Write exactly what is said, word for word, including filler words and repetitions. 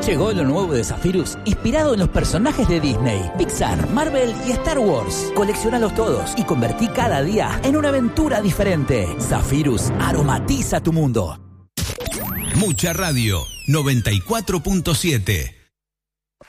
Llegó lo nuevo de Zephyrus, inspirado en los personajes de Disney, Pixar, Marvel y Star Wars. Coleccionalos todos y convertí cada día en una aventura diferente. Zephyrus aromatiza tu mundo. Mucha Radio, noventa y cuatro punto siete.